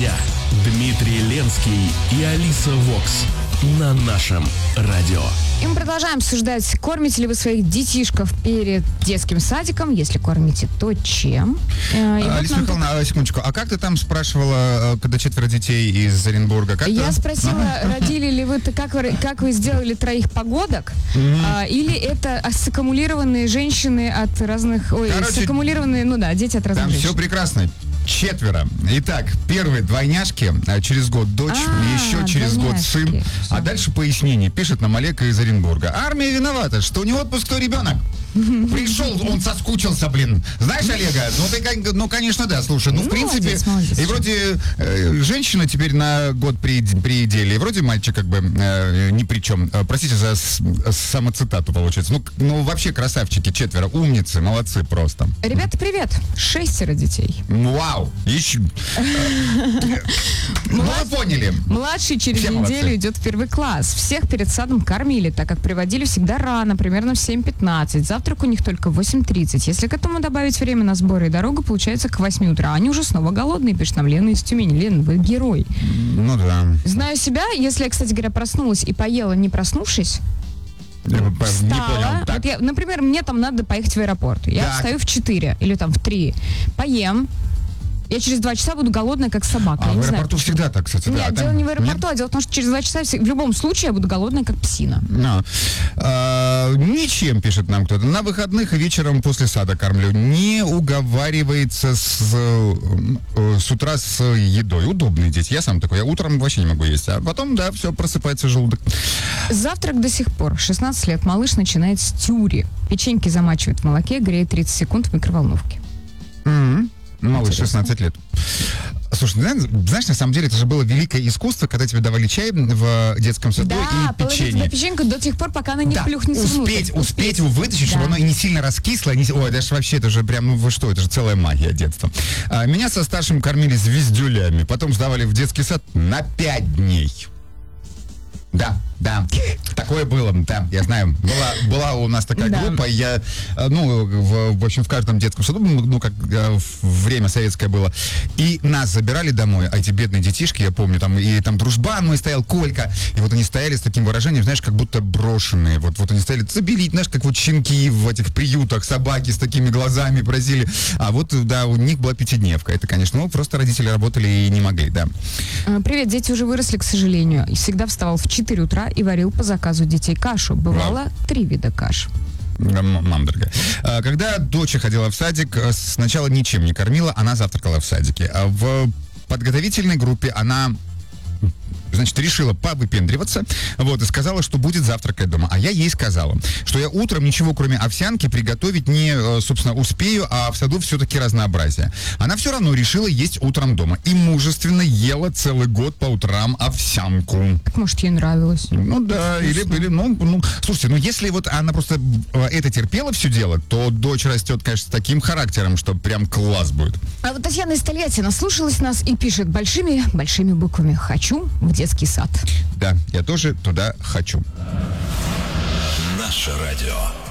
я, Дмитрий Ленский и Алиса Вокс на нашем радио. И мы продолжаем обсуждать, кормите ли вы своих детишков перед детским садиком. Если кормите, то чем? Алиса Михайловна, секундочку. А как ты там спрашивала, когда 4 детей из Оренбурга? Я спросила, родили ли вы, как вы сделали 3 погодок? Или это саккумулированные женщины от разных... саккумулированные, дети от разных там женщин. Все прекрасно. 4. Итак, первые двойняшки, через год дочь, еще через год сын. Все. А дальше пояснение. Пишет нам Олег из Оренбурга. Армия виновата, что у него отпуск, то ребенок. Пришел, он соскучился, блин. Знаешь, Олега, конечно, да, слушай, в принципе, молодец. и вроде женщина теперь на год при деле, и вроде мальчик как бы ни при чем. Простите за самоцитату, получается. Вообще красавчики, 4, умницы, молодцы просто. Ребята, привет. 6 детей. Вау! Еще... вы поняли. Младший через Все неделю молодцы. идет в 1 класс. Всех перед садом кормили, так как приводили всегда рано, примерно в 7:15. Завтрак у них только в 8:30. Если к этому добавить время на сборы и дорогу, получается к 8 утра. Они уже снова голодные, пишет нам Лена из Тюмени. Лена, вы герой. Ну да. Знаю себя, если я, кстати говоря, проснулась и поела, не проснувшись, Не встала. понял. Так. Вот например, мне там надо поехать в аэропорт. Я Так. встаю в 4 или там в 3. Поем. Я через 2 часа буду голодная, как собака. А Я в не знаю, аэропорту почему. всегда так, кстати. Нет, да. дело Там- не в аэропорту, Нет? а дело в том, что через 2 часа в любом случае я буду голодная, как псина. Ничем, пишет нам кто-то. На выходных и вечером после сада кормлю. Не уговаривается с утра с едой. Удобные дети. Я сам такой. Я утром вообще не могу есть. А потом, да, все, просыпается желудок. Завтрак до сих пор. 16 лет. Малыш начинает с тюри. Печеньки замачивает в молоке, греет 30 секунд в микроволновке. Малыш, 16 лет. Слушай, знаешь, на самом деле, это же было великое искусство, когда тебе давали чай в детском саду Да, и положить печенье. туда печеньку до тех пор, пока она не Да, плюхнется внутрь. успеть его вытащить, чтобы Да. оно и не сильно раскисло. Ой, это же вообще, это же прям, вы что, это же целая магия детства. Меня со старшим кормили звездюлями, потом сдавали в детский сад на 5 дней. Да, такое было, да, я знаю. Была у нас такая Да. группа, я, в общем, в каждом детском саду, как время советское было, и нас забирали домой, а эти бедные детишки, я помню, там дружбан мой стоял, Колька, и вот они стояли с таким выражением, знаешь, как будто брошенные, вот они стояли забелить, знаешь, как вот щенки в этих приютах, собаки с такими глазами просили, а вот, да, у них была 5-дневка, это, конечно, просто родители работали и не могли, да. Привет, дети уже выросли, к сожалению. И всегда вставал в 4 утра и варил по заказу детей кашу. Бывало 3 вида каш. Мама дорогая. Когда дочь ходила в садик, сначала ничем не кормила, она завтракала в садике. А в подготовительной группе она, значит, решила повыпендриваться, и сказала, что будет завтракать дома. А я ей сказала, что я утром ничего, кроме овсянки, приготовить не, собственно, успею, а в саду все-таки разнообразие. Она все равно решила есть утром дома и мужественно ела целый год по утрам овсянку. Так, может, ей нравилось. Слушайте, если вот она просто это терпела все дело, то дочь растет, конечно, с таким характером, что прям класс будет. А вот Татьяна из Тольятти наслушалась нас и пишет большими буквами: «Хочу в детский сад». Да, я тоже туда хочу. Наше радио.